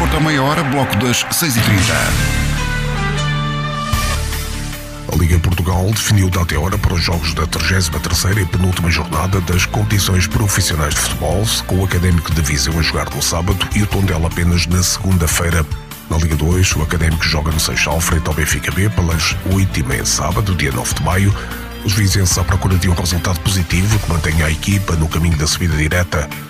Desporto à meia hora, bloco das 6h30. A Liga em Portugal definiu data e hora para os jogos da 33ª e penúltima jornada das competições profissionais de futebol, com o Académico de Viseu a jogar no sábado e o Tondela apenas na segunda-feira. Na Liga 2, o Académico joga no Seixal frente ao Benfica B pelas 8h30 sábado, dia 9 de maio. Os vizenses à procura de um resultado positivo que mantenha a equipa no caminho da subida direta.